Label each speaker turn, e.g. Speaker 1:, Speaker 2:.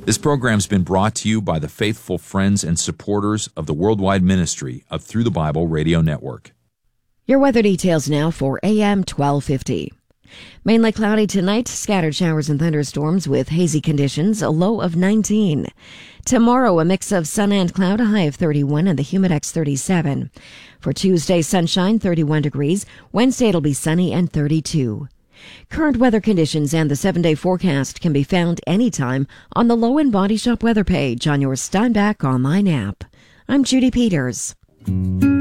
Speaker 1: This program's been brought to you by the faithful friends and supporters of the worldwide ministry of Through the Bible Radio Network.
Speaker 2: Your weather details now for AM 1250. Mainly cloudy tonight, scattered showers and thunderstorms with hazy conditions, a low of 19. Tomorrow, a mix of sun and cloud, a high of 31 and the humidex 37. For Tuesday, sunshine, 31 degrees. Wednesday, it'll be sunny and 32. Current weather conditions and the 7-day forecast can be found anytime on the Low End Body Shop weather page on your Steinbach online app. I'm Judy Peters.